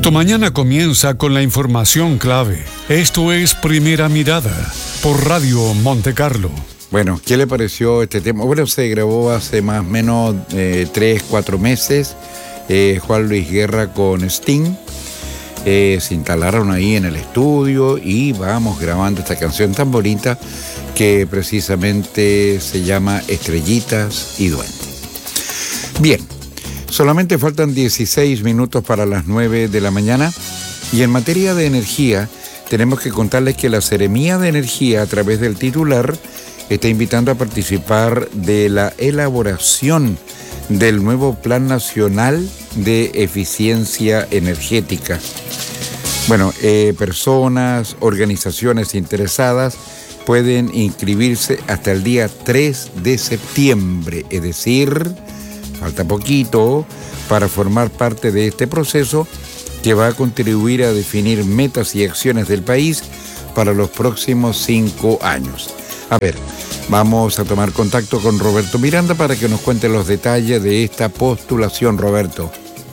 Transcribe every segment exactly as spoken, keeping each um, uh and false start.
Tu mañana comienza con la información clave. Esto es Primera Mirada por Radio Monte Carlo. Bueno, ¿qué le pareció este tema? Bueno, se grabó hace más o menos eh, tres, cuatro meses. Eh, Juan Luis Guerra con Sting. Eh, se instalaron ahí en el estudio y vamos grabando esta canción tan bonita que precisamente se llama Estrellitas y Duendes. Bien, solamente faltan dieciséis minutos para las nueve de la mañana y en materia de energía tenemos que contarles que la Seremía de Energía, a través del titular, está invitando a participar de la elaboración del nuevo Plan Nacional de Eficiencia Energética. Bueno, eh, personas, organizaciones interesadas pueden inscribirse hasta el día tres de septiembre, es decir, falta poquito para formar parte de este proceso que va a contribuir a definir metas y acciones del país para los próximos cinco años. A ver, vamos a tomar contacto con Roberto Miranda para que nos cuente los detalles de esta postulación. Roberto.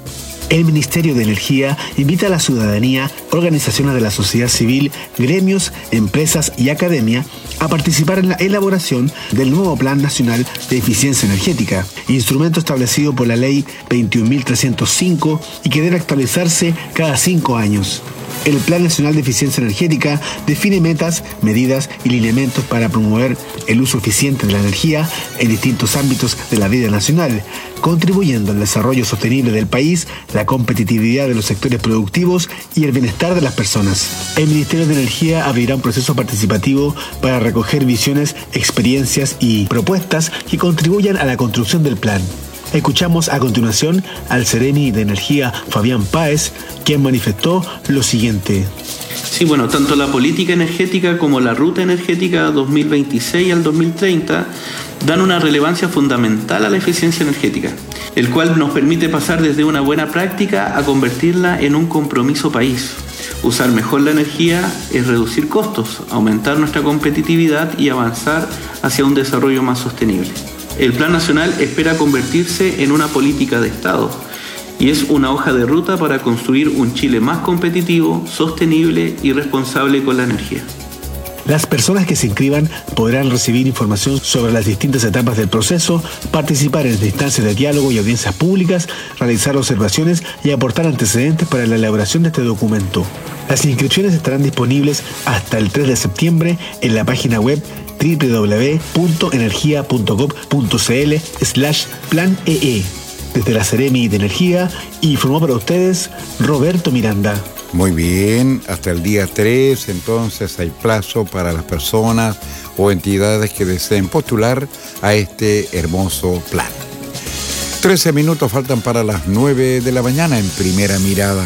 El Ministerio de Energía invita a la ciudadanía, organizaciones de la sociedad civil, gremios, empresas y academia a participar en la elaboración del nuevo Plan Nacional de Eficiencia Energética, instrumento establecido por la Ley veintiún mil trescientos cinco y que debe actualizarse cada cinco años. El Plan Nacional de Eficiencia Energética define metas, medidas y lineamientos para promover el uso eficiente de la energía en distintos ámbitos de la vida nacional, contribuyendo al desarrollo sostenible del país, la competitividad de los sectores productivos y el bienestar de las personas. El Ministerio de Energía abrirá un proceso participativo para recoger visiones, experiencias y propuestas que contribuyan a la construcción del plan. Escuchamos a continuación al Seremi de Energía Fabián Páez, quien manifestó lo siguiente. Sí, bueno, tanto la política energética como la ruta energética dos mil veintiséis al dos mil treinta dan una relevancia fundamental a la eficiencia energética, el cual nos permite pasar desde una buena práctica a convertirla en un compromiso país. Usar mejor la energía es reducir costos, aumentar nuestra competitividad y avanzar hacia un desarrollo más sostenible. El Plan Nacional espera convertirse en una política de Estado y es una hoja de ruta para construir un Chile más competitivo, sostenible y responsable con la energía. Las personas que se inscriban podrán recibir información sobre las distintas etapas del proceso, participar en instancias de diálogo y audiencias públicas, realizar observaciones y aportar antecedentes para la elaboración de este documento. Las inscripciones estarán disponibles hasta el tres de septiembre en la página web doble u doble u doble u punto energía punto gob punto cl slash plan ee. Desde la Seremi de Energía informó para ustedes Roberto Miranda. Muy bien, hasta el día tres, entonces hay plazo para las personas o entidades que deseen postular a este hermoso plan. trece minutos faltan para las nueve de la mañana en Primera Mirada.